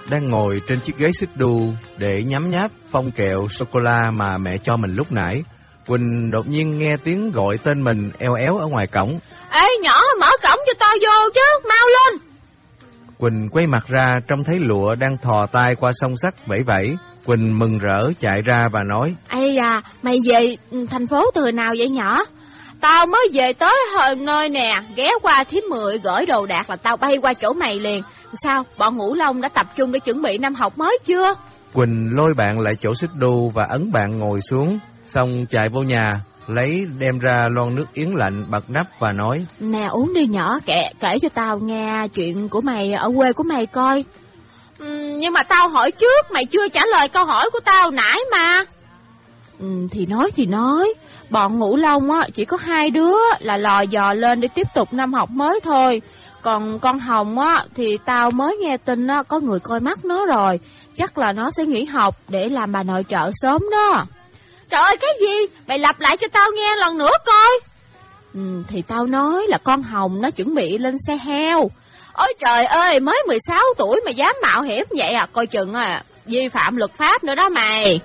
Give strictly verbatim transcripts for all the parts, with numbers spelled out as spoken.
đang ngồi trên chiếc ghế xích đu để nhấm nháp phong kẹo sô-cô-la mà mẹ cho mình lúc nãy. Quỳnh đột nhiên nghe tiếng gọi tên mình eo éo ở ngoài cổng. Ê nhỏ, mở cổng cho tao vô chứ, mau lên. Quỳnh quay mặt ra trông thấy Lụa đang thò tay qua song sắt vẫy vẫy. Quỳnh mừng rỡ chạy ra và nói: Ây da, mày về thành phố từ nào vậy nhỏ? Tao mới về tới nơi nè, ghé qua Thím Mười gửi đồ đạc là tao bay qua chỗ mày liền. Sao, bọn Ngũ Long đã tập trung để chuẩn bị năm học mới chưa? Quỳnh lôi bạn lại chỗ xích đu và ấn bạn ngồi xuống, xong chạy vô nhà, lấy đem ra lon nước yến lạnh bật nắp và nói: Nè uống đi nhỏ, kể, kể cho tao nghe chuyện của mày ở quê của mày coi. Ừ, nhưng mà tao hỏi trước, mày chưa trả lời câu hỏi của tao nãy mà. Ừ, thì nói thì nói, bọn Ngũ Long á chỉ có hai đứa là lò dò lên để tiếp tục năm học mới thôi. Còn con Hồng á thì tao mới nghe tin á có người coi mắt nó rồi, chắc là nó sẽ nghỉ học để làm bà nội trợ sớm đó. Trời ơi cái gì? Mày lặp lại cho tao nghe lần nữa coi. Ừ, thì tao nói là con Hồng nó chuẩn bị lên xe heo. Ôi trời ơi, mới mười sáu tuổi mà dám mạo hiểm vậy à, coi chừng à, vi phạm luật pháp nữa đó mày.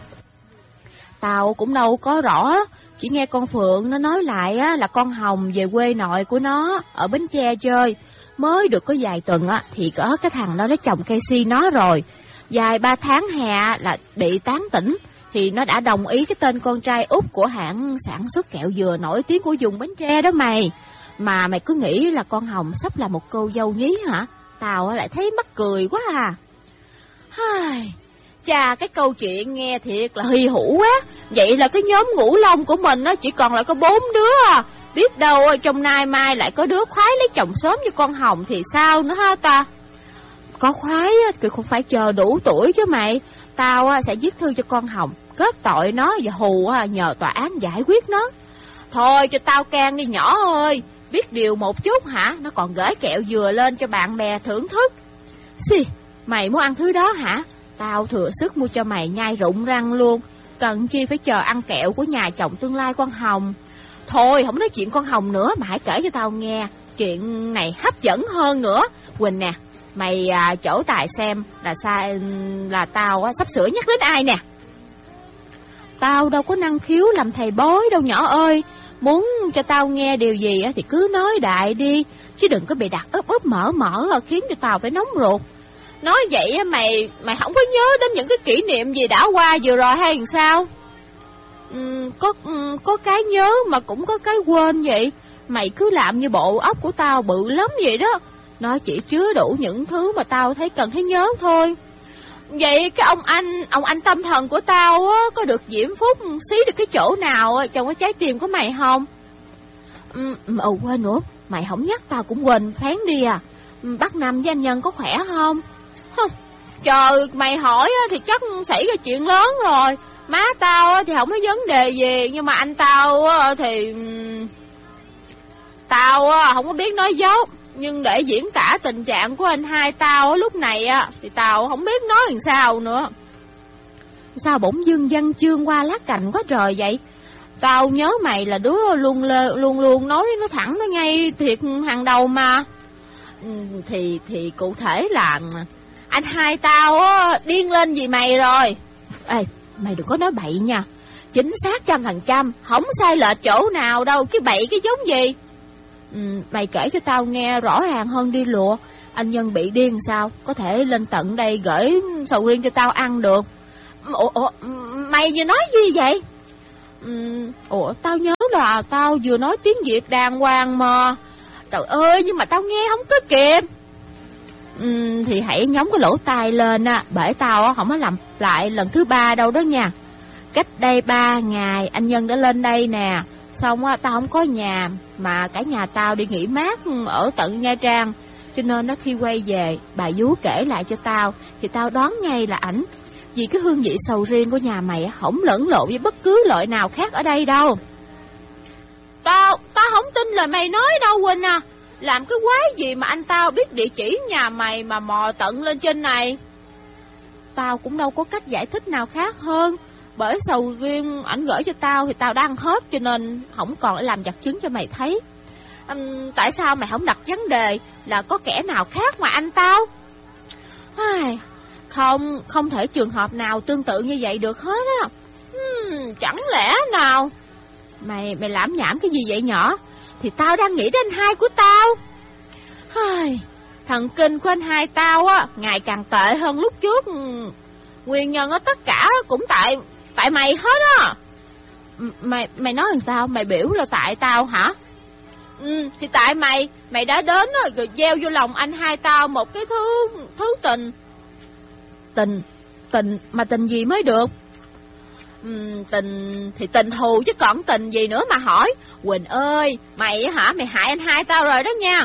Tao cũng đâu có rõ, chỉ nghe con Phượng nó nói lại á là con Hồng về quê nội của nó ở Bến Tre chơi. Mới được có vài tuần á thì có cái thằng đó nó trồng cây si nó rồi. Vài ba tháng hè là bị tán tỉnh thì nó đã đồng ý cái tên con trai út của hãng sản xuất kẹo dừa nổi tiếng của vùng Bến Tre đó mày. Mà mày cứ nghĩ là con Hồng sắp là một cô dâu nhí hả? Tao lại thấy mắc cười quá à. Hai, chà, cái câu chuyện nghe thiệt là hy hữu quá. Vậy là cái nhóm Ngũ Long của mình nó chỉ còn lại có bốn đứa à. Biết đâu trong nay mai lại có đứa khoái lấy chồng sớm cho con Hồng thì sao nữa ha ta? Có khoái thì không phải chờ đủ tuổi chứ mày. Tao sẽ viết thư cho con Hồng, kết tội nó và hù nhờ tòa án giải quyết nó. Thôi cho tao can đi nhỏ ơi. Biết điều một chút hả? Nó còn gửi kẹo dừa lên cho bạn bè thưởng thức. Xì, mày muốn ăn thứ đó hả? Tao thừa sức mua cho mày nhai rụng răng luôn. Cần chi phải chờ ăn kẹo của nhà chồng tương lai con Hồng. Thôi không nói chuyện con Hồng nữa mà hãy kể cho tao nghe. Chuyện này hấp dẫn hơn nữa. Quỳnh nè, mày à, chỗ Tài xem là sai là tao á, sắp sửa nhắc đến ai nè. Tao đâu có năng khiếu làm thầy bói đâu nhỏ ơi. Muốn cho tao nghe điều gì thì cứ nói đại đi, chứ đừng có bị đặt ấp ấp mở mở khiến cho tao phải nóng ruột. Nói vậy mày mày không có nhớ đến những cái kỷ niệm gì đã qua vừa rồi hay làm sao? Ừ, có ừ, có cái nhớ mà cũng có cái quên vậy. Mày cứ làm như bộ óc của tao bự lắm vậy đó. Nó chỉ chứa đủ những thứ mà tao thấy cần thấy nhớ thôi. Vậy cái ông anh, ông anh tâm thần của tao á, có được diễm phúc xí được cái chỗ nào trong cái trái tim của mày không? Ừ, ừ quên nữa, mày không nhắc tao cũng quên phán đi à. Bác Năm với anh Nhân có khỏe không? Hừ, trời, mày hỏi thì chắc xảy ra chuyện lớn rồi. Má tao thì không có vấn đề gì, nhưng mà anh tao thì... Tao không có biết nói dối. Nhưng để diễn tả tình trạng của anh hai tao lúc này á thì tao không biết nói làm sao nữa. Sao bỗng dưng văn chương qua lá cành quá trời vậy? Tao nhớ mày là đứa luôn luôn luôn nói nó thẳng nó ngay thiệt hàng đầu mà. Thì thì cụ thể là anh hai tao á điên lên vì mày rồi. Ê, mày đừng có nói bậy nha. Chính xác trăm phần trăm, không sai lệch chỗ nào đâu, chứ bậy cái giống gì. Ừ, mày kể cho tao nghe rõ ràng hơn đi Lụa. Anh Nhân bị điên sao? Có thể lên tận đây gửi sầu riêng cho tao ăn được. Ủa, ủa mày vừa nói gì vậy? Ừ, ủa tao nhớ là tao vừa nói tiếng Việt đàng hoàng mà. Trời ơi, nhưng mà tao nghe không có kịp. Ừ, thì hãy nhóng cái lỗ tai lên á, bởi tao không có làm lại lần thứ ba đâu đó nha. Cách đây ba ngày anh Nhân đã lên đây nè. Xong á, tao không có nhà, mà cả nhà tao đi nghỉ mát ở tận Nha Trang. Cho nên nó khi quay về, bà vú kể lại cho tao, thì tao đoán ngay là ảnh. Vì cái hương vị sầu riêng của nhà mày không lẫn lộn với bất cứ loại nào khác ở đây đâu. Tao, tao không tin lời mày nói đâu Quỳnh à. Làm cái quái gì mà anh tao biết địa chỉ nhà mày mà mò tận lên trên này. Tao cũng đâu có cách giải thích nào khác hơn. Bởi sầu riêng ảnh gửi cho tao thì tao đã ăn hết, cho nên không còn để làm vật chứng cho mày thấy. uhm, Tại sao mày không đặt vấn đề là có kẻ nào khác ngoài anh tao? Ai, Không, không thể trường hợp nào tương tự như vậy được hết á. Hmm, chẳng lẽ nào? Mày, mày lãm nhảm cái gì vậy nhỏ? Thì tao đang nghĩ đến anh hai của tao. Ai, thần kinh của anh hai tao á, ngày càng tệ hơn lúc trước. Nguyên nhân á tất cả cũng tại, tại mày hết á. Mày, mày nói làm sao? Mày biểu là tại tao hả? Ừ, thì tại mày, mày đã đến đó, rồi gieo vô lòng anh hai tao một cái thứ, thứ tình. Tình, tình, mà tình gì mới được? Ừ, tình, thì tình thù chứ còn tình gì nữa mà hỏi. Quỳnh ơi, mày hả, mày hại anh hai tao rồi đó nha.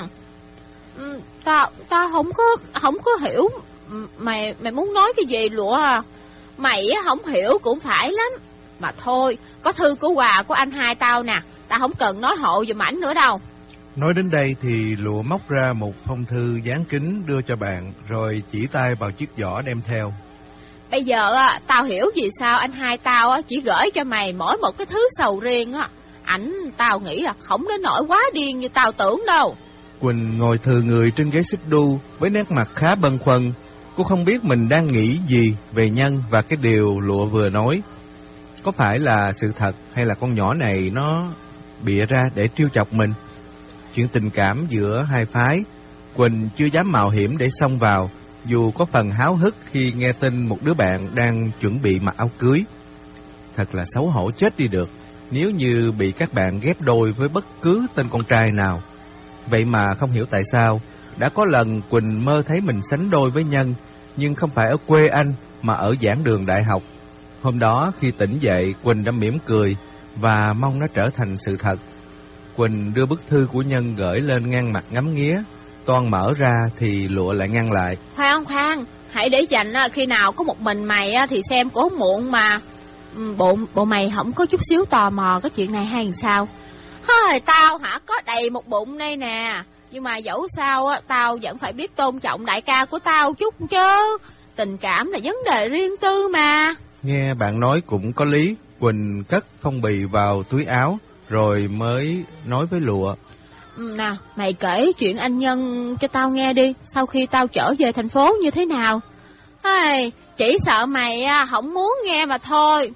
Ừ, tao, tao không có, không có hiểu, mày, mày muốn nói cái gì Lụa à? Mày không hiểu cũng phải lắm. Mà thôi, có thư của quà của anh hai tao nè, tao không cần nói hộ giùm ảnh nữa đâu. Nói đến đây thì Lụa móc ra một phong thư dán kính đưa cho bạn, rồi chỉ tay vào chiếc giỏ đem theo. Bây giờ á, tao hiểu vì sao anh hai tao á chỉ gửi cho mày mỗi một cái thứ sầu riêng á. Ảnh tao nghĩ là không đến nỗi quá điên như tao tưởng đâu. Quỳnh ngồi thừ người trên ghế xích đu với nét mặt khá bâng khuâng. Cô không biết mình đang nghĩ gì về Nhân và cái điều Lụa vừa nói. Có phải là sự thật hay là con nhỏ này nó bịa ra để trêu chọc mình? Chuyện tình cảm giữa hai phái, Quỳnh chưa dám mạo hiểm để xông vào, dù có phần háo hức khi nghe tin một đứa bạn đang chuẩn bị mặc áo cưới. Thật là xấu hổ chết đi được nếu như bị các bạn ghép đôi với bất cứ tên con trai nào. Vậy mà không hiểu tại sao, đã có lần Quỳnh mơ thấy mình sánh đôi với Nhân, nhưng không phải ở quê anh mà ở giảng đường đại học. Hôm đó khi tỉnh dậy, Quỳnh đã mỉm cười và mong nó trở thành sự thật. Quỳnh đưa bức thư của Nhân gửi lên ngang mặt ngắm nghía. Toan mở ra thì Lụa lại ngăn lại. Khoan khoan, hãy để dành khi nào có một mình mày thì xem cũng không muộn mà. Bộ, bộ mày không có chút xíu tò mò cái chuyện này hay sao? Hơi, tao hả, có đầy một bụng đây nè. Nhưng mà dẫu sao á, tao vẫn phải biết tôn trọng đại ca của tao chút chứ. Tình cảm là vấn đề riêng tư mà. Nghe bạn nói cũng có lý. Quỳnh cất phong bì vào túi áo rồi mới nói với Lụa. Ừ, nào, mày kể chuyện anh Nhân cho tao nghe đi. Sau khi tao trở về thành phố như thế nào? Hey, chỉ sợ mày không muốn nghe mà thôi.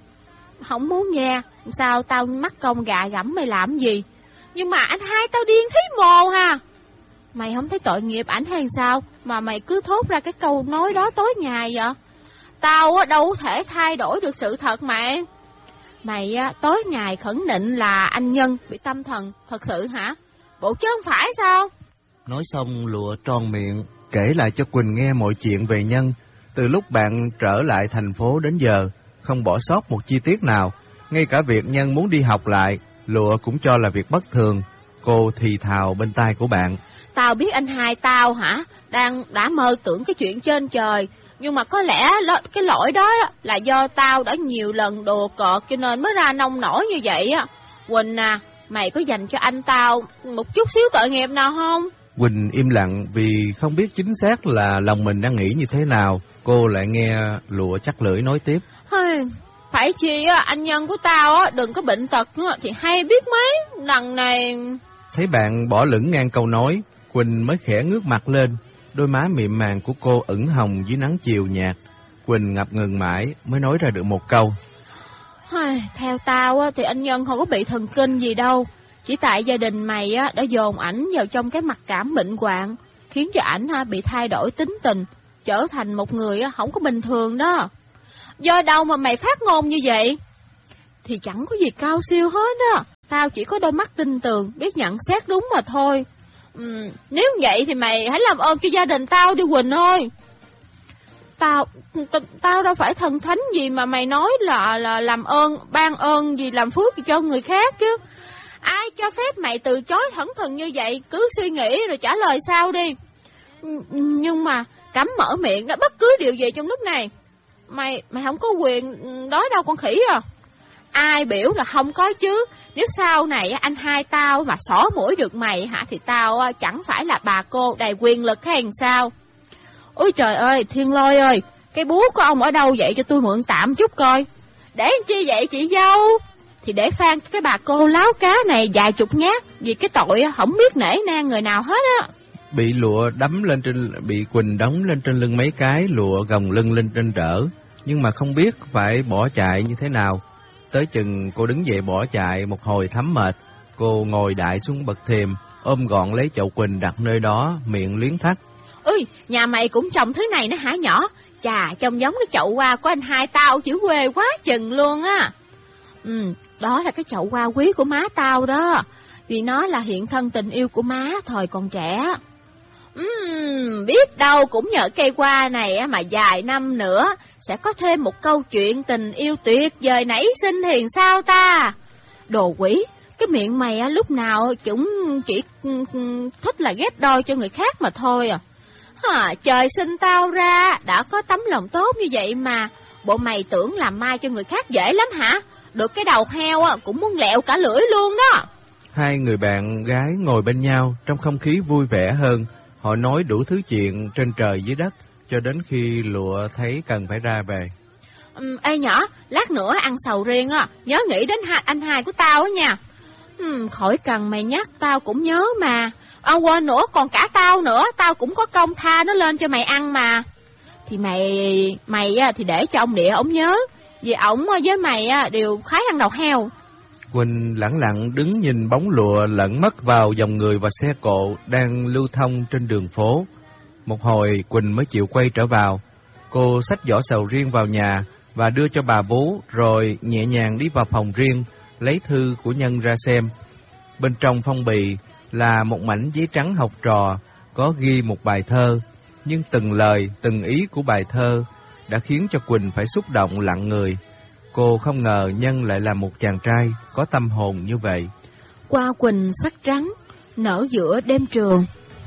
Không muốn nghe? Sao tao mắc công gạ gẫm mày làm gì? Nhưng mà anh hai tao điên thấy mồ ha. Mày không thấy tội nghiệp ảnh hay sao mà mày cứ thốt ra cái câu nói đó tối ngày vậy? Tao đâu thể thay đổi được sự thật mày. Mày tối ngày khẳng định là anh Nhân bị tâm thần thật sự hả? Bộ chứ không phải sao? Nói xong Lụa tròn miệng kể lại cho Quỳnh nghe mọi chuyện về Nhân, từ lúc bạn trở lại thành phố đến giờ, không bỏ sót một chi tiết nào. Ngay cả việc Nhân muốn đi học lại, Lụa cũng cho là việc bất thường. Cô thì thào bên tai của bạn. Tao biết anh hai tao hả, đang đã mơ tưởng cái chuyện trên trời. Nhưng mà có lẽ cái lỗi đó là do tao đã nhiều lần đùa cợt cho nên mới ra nông nổi như vậy á. Quỳnh à, mày có dành cho anh tao một chút xíu tội nghiệp nào không? Quỳnh im lặng vì không biết chính xác là lòng mình đang nghĩ như thế nào. Cô lại nghe Lụa chắc lưỡi nói tiếp. Phải chi á, anh Nhân của tao á đừng có bệnh tật thì hay biết mấy. Lần này... Thấy bạn bỏ lửng ngang câu nói, Quỳnh mới khẽ ngước mặt lên. Đôi má mịn màng của cô ửng hồng dưới nắng chiều nhạt. Quỳnh ngập ngừng mãi mới nói ra được một câu. Theo tao á, thì anh Nhân không có bị thần kinh gì đâu. Chỉ tại gia đình mày á, đã dồn ảnh vào trong cái mặc cảm bệnh hoạn, khiến cho ảnh ha, bị thay đổi tính tình, trở thành một người á, không có bình thường đó. Do đâu mà mày phát ngôn như vậy? Thì chẳng có gì cao siêu hết á. Tao chỉ có đôi mắt tinh tường, biết nhận xét đúng mà thôi. Ừ, nếu vậy thì mày hãy làm ơn cho gia đình tao đi Quỳnh ơi. Tao t- tao đâu phải thần thánh gì mà mày nói là là làm ơn, ban ơn gì, làm phước gì cho người khác chứ. Ai cho phép mày từ chối thẳng thừng như vậy? Cứ suy nghĩ rồi trả lời sau đi. Nhưng mà cấm mở miệng đó bất cứ điều gì trong lúc này. Mày mày không có quyền đó đâu con khỉ à. Ai biểu là không có chứ. Nếu sau này anh hai tao mà xỏ mũi được mày hả thì tao chẳng phải là bà cô đầy quyền lực hay sao? Ôi trời ơi, Thiên Lôi ơi, cái búa của ông ở đâu vậy cho tôi mượn tạm chút coi. Để chi vậy chị dâu? Thì để phan cái bà cô láo cá này vài chục nhát vì cái tội không biết nể nang người nào hết á. bị lụa đắm lên trên bị Quỳnh đóng lên trên lưng mấy cái, lụa gồng lưng lên trên đỡ, nhưng mà không biết phải bỏ chạy như thế nào. Tới chừng cô đứng dậy bỏ chạy, một hồi thấm mệt, cô ngồi đại xuống bậc thềm, ôm gọn lấy chậu Quỳnh đặt nơi đó, miệng liến thắt. Ui, nhà mày cũng trồng thứ này nữa hả nhỏ? Chà, trông giống cái chậu hoa của anh hai tao chữ quê quá chừng luôn á. Ừ, đó là cái chậu hoa quý của má tao đó, vì nó là hiện thân tình yêu của má thời còn trẻ. Uhm, biết đâu cũng nhờ cây hoa này mà vài năm nữa sẽ có thêm một câu chuyện tình yêu tuyệt vời nảy sinh thì sao ta? Đồ quỷ, cái miệng mày lúc nào cũng chỉ thích là ghét đôi cho người khác mà thôi à. Hả, trời sinh tao ra đã có tấm lòng tốt như vậy mà, bộ mày tưởng làm mai cho người khác dễ lắm hả? Được cái đầu heo cũng muốn lẹo cả lưỡi luôn đó. Hai người bạn gái ngồi bên nhau trong không khí vui vẻ hơn. Họ nói đủ thứ chuyện trên trời dưới đất, cho đến khi lụa thấy cần phải ra về. Ừ, ê nhỏ, lát nữa ăn sầu riêng á, nhớ nghĩ đến hai, anh hai của tao á nha. Ừ, khỏi cần mày nhắc, tao cũng nhớ mà. À, quên nữa, còn cả tao nữa, tao cũng có công tha nó lên cho mày ăn mà. Thì mày mày á, thì để cho ông Địa ổng nhớ, vì ổng với mày á, đều khoái ăn đầu heo. Quỳnh lẳng lặng đứng nhìn bóng lụa lẫn mất vào dòng người và xe cộ đang lưu thông trên đường phố. Một hồi Quỳnh mới chịu quay trở vào. Cô xách giỏ sầu riêng vào nhà và đưa cho bà Vú, rồi nhẹ nhàng đi vào phòng riêng, lấy thư của Nhân ra xem. Bên trong phong bì là một mảnh giấy trắng học trò, có ghi một bài thơ, nhưng từng lời, từng ý của bài thơ đã khiến cho Quỳnh phải xúc động lặng người. Cô không ngờ Nhân lại là một chàng trai có tâm hồn như vậy. Hoa quỳnh sắc trắng, nở giữa đêm trường.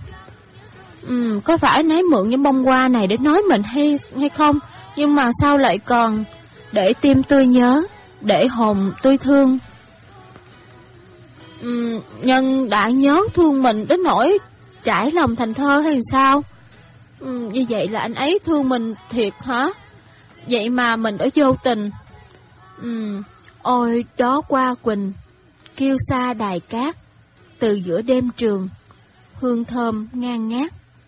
Ừ, có phải nấy mượn những bông hoa này để nói mình hay hay không? Nhưng mà sao lại còn để tim tôi nhớ, để hồn tôi thương. Ừ, Nhân đã nhớ thương mình đến nỗi trải lòng thành thơ hay sao? Ừ, như vậy là anh ấy thương mình thiệt hả? Vậy mà mình đã vô tình. Ừ, ôi đó Hoa quỳnh, kêu xa đài cát, từ giữa đêm trường, hương thơm ngang ngát.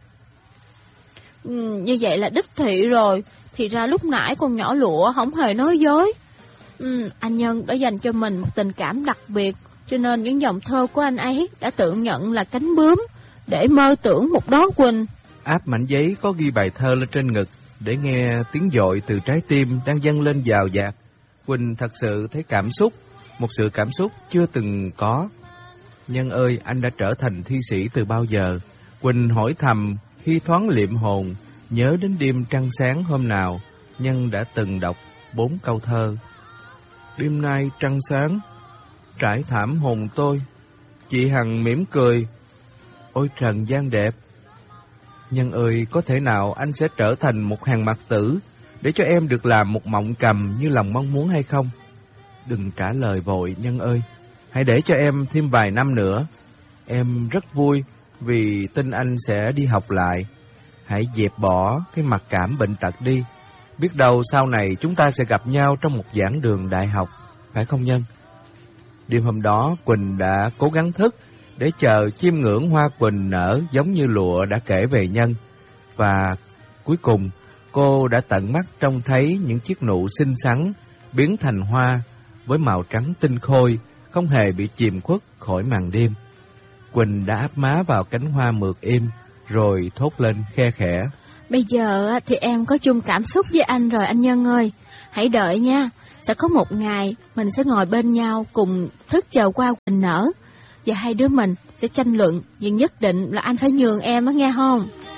Ừ, như vậy là đích thị rồi. Thì ra lúc nãy con nhỏ lụa không hề nói dối. Ừ, anh Nhân đã dành cho mình một tình cảm đặc biệt, cho nên những dòng thơ của anh ấy đã tự nhận là cánh bướm để mơ tưởng một đó quỳnh. Áp mảnh giấy có ghi bài thơ lên trên ngực, để nghe tiếng dội từ trái tim đang dâng lên dào dạt. Quỳnh thật sự thấy cảm xúc, một sự cảm xúc chưa từng có. Nhân ơi, anh đã trở thành thi sĩ từ bao giờ? Quỳnh hỏi thầm khi thoáng liệm hồn, nhớ đến đêm trăng sáng hôm nào Nhân đã từng đọc bốn câu thơ. Đêm nay trăng sáng, trải thảm hồn tôi, chị Hằng mỉm cười, ôi trần gian đẹp. Nhân ơi, có thể nào anh sẽ trở thành một hàng mạc tử để cho em được làm một mộng cầm như lòng mong muốn hay không? Đừng trả lời vội Nhân ơi, hãy để cho em thêm vài năm nữa. Em rất vui vì tin anh sẽ đi học lại. Hãy dẹp bỏ cái mặc cảm bệnh tật đi. Biết đâu sau này chúng ta sẽ gặp nhau trong một giảng đường đại học, phải không Nhân? Đêm hôm đó Quỳnh đã cố gắng thức để chờ chiêm ngưỡng hoa quỳnh nở giống như lụa đã kể về Nhân. Và cuối cùng cô đã tận mắt trông thấy những chiếc nụ xinh xắn biến thành hoa với màu trắng tinh khôi, không hề bị chìm khuất khỏi màn đêm. Quỳnh đã áp má vào cánh hoa mượt êm, rồi thốt lên khe khẽ. Bây giờ thì em có chung cảm xúc với anh rồi anh Nhân ơi. Hãy đợi nha, sẽ có một ngày mình sẽ ngồi bên nhau cùng thức chờ hoa quỳnh nở. Và hai đứa mình sẽ tranh luận, nhưng nhất định là anh phải nhường em á nghe không?